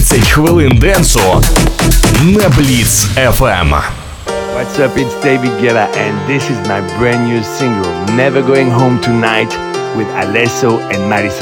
30 хвилин денсу на Blitz FM. What's up, it's David Guetta and this is my brand new single, Never Going Home Tonight with Alesso and Marisa